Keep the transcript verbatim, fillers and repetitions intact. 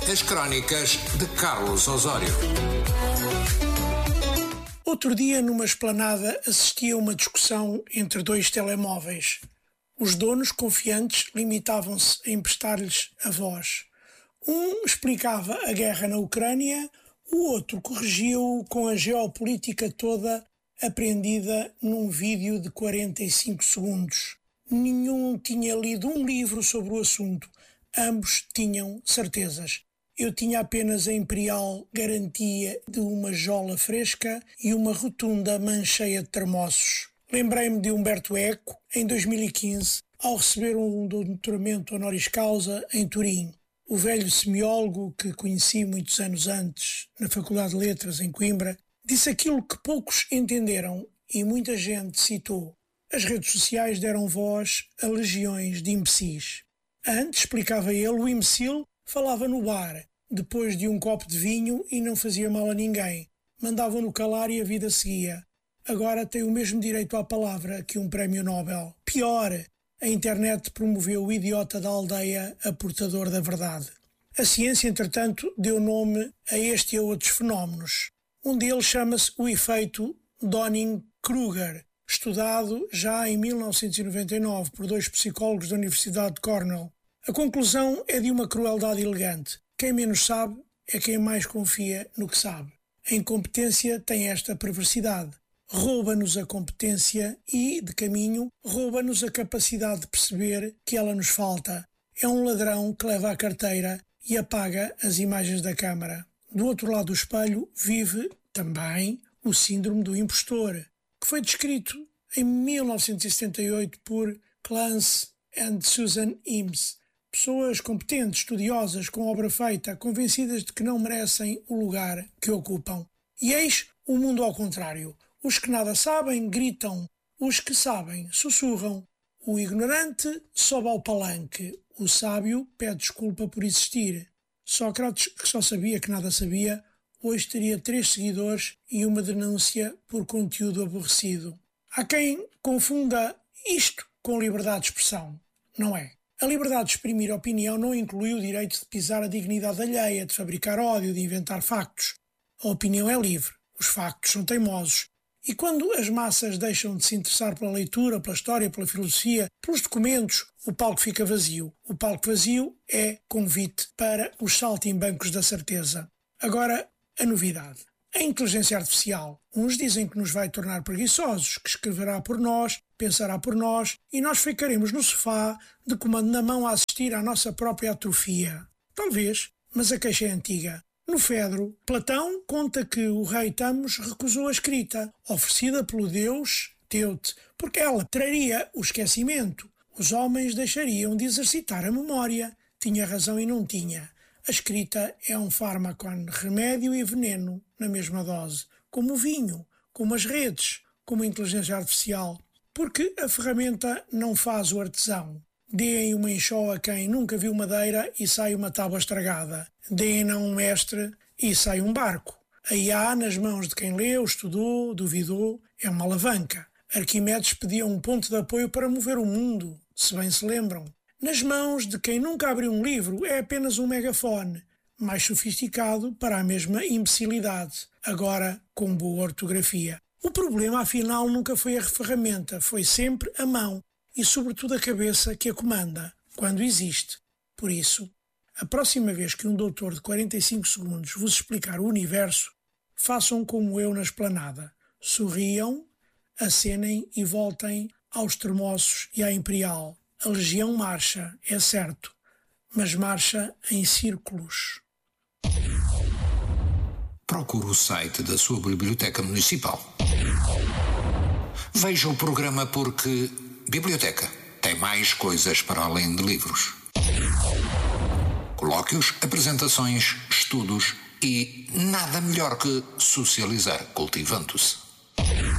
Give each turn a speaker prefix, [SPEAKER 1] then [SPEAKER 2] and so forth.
[SPEAKER 1] As crónicas de Carlos Osório.
[SPEAKER 2] Outro dia, numa esplanada, assisti a uma discussão entre dois telemóveis. Os donos, confiantes, limitavam-se a emprestar-lhes a voz. Um explicava a guerra na Ucrânia, o outro corrigiu-o com a geopolítica toda apreendida num vídeo de quarenta e cinco segundos. Nenhum tinha lido um livro sobre o assunto. Ambos tinham certezas. Eu tinha apenas a imperial garantia de uma jola fresca e uma rotunda mancheia de termossos. Lembrei-me de Umberto Eco, em dois mil e quinze, ao receber um doutoramento honoris causa em Turim. O velho semiólogo, que conheci muitos anos antes na Faculdade de Letras, em Coimbra, disse aquilo que poucos entenderam e muita gente citou. As redes sociais deram voz a legiões de imbecis. Antes, explicava ele, o imbecil falava no bar, depois de um copo de vinho e não fazia mal a ninguém. Mandavam-no calar e a vida seguia. Agora tem o mesmo direito à palavra que um prémio Nobel. Pior, a internet promoveu o idiota da aldeia a portador da verdade. A ciência, entretanto, deu nome a este e a outros fenómenos. Um deles chama-se o efeito Dunning-Kruger, estudado já em mil novecentos e noventa e nove por dois psicólogos da Universidade de Cornell. A conclusão é de uma crueldade elegante. Quem menos sabe é quem mais confia no que sabe. A incompetência tem esta perversidade. Rouba-nos a competência e, de caminho, rouba-nos a capacidade de perceber que ela nos falta. É um ladrão que leva a carteira e apaga as imagens da câmara. Do outro lado do espelho vive, também, o síndrome do impostor, que foi descrito em mil novecentos e setenta e oito por Clance and Susan Imes. Pessoas competentes, estudiosas, com obra feita, convencidas de que não merecem o lugar que ocupam. E eis o mundo ao contrário. Os que nada sabem gritam, os que sabem sussurram. O ignorante sobe ao palanque, o sábio pede desculpa por existir. Sócrates, que só sabia que nada sabia, hoje teria três seguidores e uma denúncia por conteúdo aborrecido. Há quem confunda isto com liberdade de expressão. Não é. A liberdade de exprimir opinião não inclui o direito de pisar a dignidade alheia, de fabricar ódio, de inventar factos. A opinião é livre, os factos são teimosos. E quando as massas deixam de se interessar pela leitura, pela história, pela filosofia, pelos documentos, o palco fica vazio. O palco vazio é convite para os saltimbancos da certeza. Agora, a novidade. A inteligência artificial. Uns dizem que nos vai tornar preguiçosos, que escreverá por nós, pensará por nós e nós ficaremos no sofá, de comando na mão, a assistir à nossa própria atrofia. Talvez, mas a queixa é antiga. No Fedro, Platão conta que o rei Tamos recusou a escrita, oferecida pelo deus Teute, porque ela traria o esquecimento. Os homens deixariam de exercitar a memória. Tinha razão e não tinha. A escrita é um fármaco, remédio e veneno na mesma dose, como o vinho, como as redes, como a inteligência artificial. Porque a ferramenta não faz o artesão. Deem uma enxó a quem nunca viu madeira e sai uma tábua estragada. Deem a um mestre e sai um barco. A I A, nas mãos de quem leu, estudou, duvidou, é uma alavanca. Arquimedes pedia um ponto de apoio para mover o mundo, se bem se lembram. Nas mãos de quem nunca abriu um livro é apenas um megafone, mais sofisticado para a mesma imbecilidade, agora com boa ortografia. O problema, afinal, nunca foi a ferramenta, foi sempre a mão e, sobretudo, a cabeça que a comanda, quando existe. Por isso, a próxima vez que um doutor de quarenta e cinco segundos vos explicar o universo, façam como eu na esplanada. Sorriam, acenem e voltem aos termossos e à imperial. A legião marcha, é certo, mas marcha em círculos.
[SPEAKER 1] Procure o site da sua biblioteca municipal. Veja o programa porque biblioteca tem mais coisas para além de livros. Colóquios, apresentações, estudos e nada melhor que socializar cultivando-se.